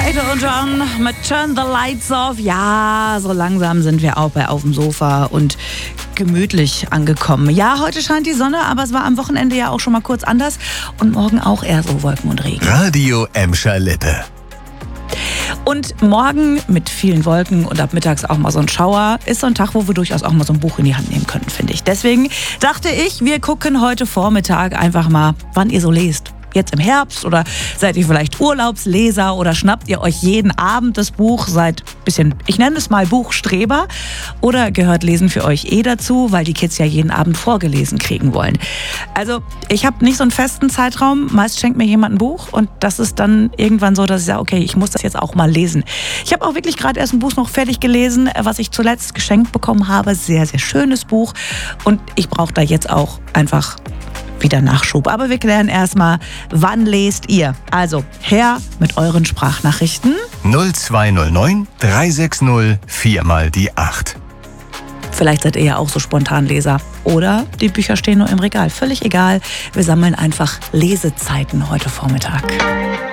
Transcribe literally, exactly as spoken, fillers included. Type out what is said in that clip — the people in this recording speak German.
Elton John mit Turn the Lights Off. Ja, so langsam sind wir auch bei Auf dem Sofa und gemütlich angekommen. Ja, heute scheint die Sonne, aber es war am Wochenende ja auch schon mal kurz anders und morgen auch eher so Wolken und Regen. Radio Emscher Lippe. Und morgen mit vielen Wolken und ab mittags auch mal so ein Schauer ist so ein Tag, wo wir durchaus auch mal so ein Buch in die Hand nehmen könnten, finde ich. Deswegen dachte ich, wir gucken heute Vormittag einfach mal, wann ihr so lest. Jetzt im Herbst oder seid ihr vielleicht Urlaubsleser oder schnappt ihr euch jeden Abend das Buch, seid bisschen, ich nenne es mal Buchstreber oder gehört Lesen für euch eh dazu, weil die Kids ja jeden Abend vorgelesen kriegen wollen. Also ich habe nicht so einen festen Zeitraum, meist schenkt mir jemand ein Buch und das ist dann irgendwann so, dass ich sage, okay, ich muss das jetzt auch mal lesen. Ich habe auch wirklich gerade erst ein Buch noch fertig gelesen, was ich zuletzt geschenkt bekommen habe, sehr, sehr schönes Buch und ich brauche da jetzt auch einfach wieder Nachschub. Aber wir klären erstmal, wann lest ihr? Also her mit euren Sprachnachrichten. null zwei null neun drei sechs null vier mal die acht. Vielleicht seid ihr ja auch so Spontanleser. Oder die Bücher stehen nur im Regal. Völlig egal. Wir sammeln einfach Lesezeiten heute Vormittag.